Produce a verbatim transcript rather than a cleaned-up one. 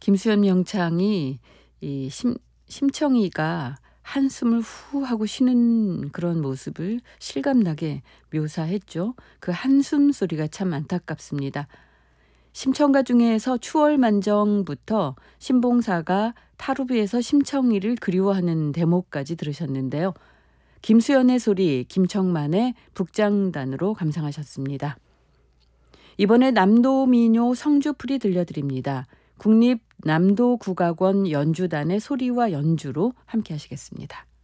김수현 명창이 이 심, 심청이가 한숨을 후 하고 쉬는 그런 모습을 실감나게 묘사했죠. 그 한숨 소리가 참 안타깝습니다. 심청가 중에서 추월만정부터 신봉사가 타루비에서 심청이를 그리워하는 대목까지 들으셨는데요. 김수현의 소리, 김청만의 북장단으로 감상하셨습니다. 이번에 남도민요 성주풀이 들려드립니다. 국립남도국악원 연주단의 소리와 연주로 함께 하시겠습니다.